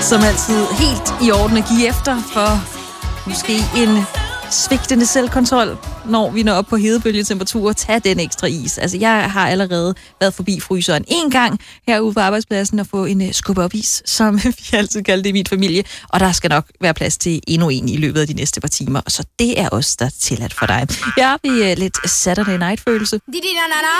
Som altid helt i orden at give efter for måske en svigtende selvkontrol, når vi når op på hedebølgetemperatur. Tag den ekstra is. Altså, jeg har allerede været forbi fryseren en gang herude på arbejdspladsen og få en skub op is, som vi altid kalder det i min familie. Og der skal nok være plads til endnu en i løbet af de næste par timer. Så det er også der tilladt for dig. Ja, vi er lidt Saturday Night-følelse.